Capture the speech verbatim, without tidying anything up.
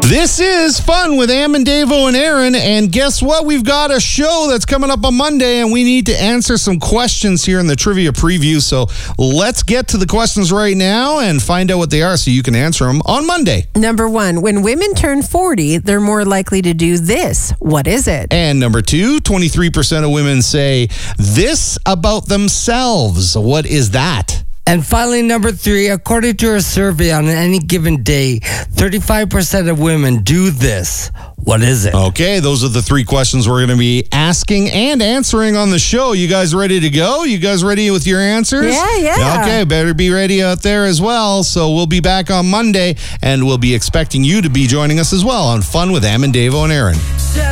This is Fun with Am and Davo and Aaron, and guess what? We've got a show that's coming up on Monday, and we need to answer some questions here in the trivia preview. So let's get to the questions right now and find out what they are so you can answer them on Monday. Number one, when women turn forty, they're more likely to do this. What is it? And number two, twenty-three percent of women say this about themselves. What is that? And finally, number three, according to a survey on any given day, thirty-five percent of women do this. What is it? Okay, those are the three questions we're going to be asking and answering on the show. You guys ready to go? You guys ready with your answers? Yeah, yeah. Okay, better be ready out there as well. So we'll be back on Monday, and we'll be expecting you to be joining us as well on Fun with Am and Davo and Aaron.